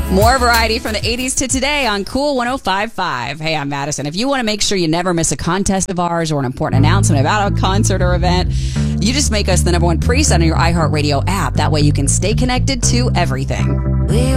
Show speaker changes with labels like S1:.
S1: More variety from the 80s to today on Cool 105.5. Hey, I'm Madison. If you want to make sure you never miss a contest of ours or an important announcement about a concert or event, you just make us the #1 preset on your iHeartRadio app. That way you can stay connected to everything.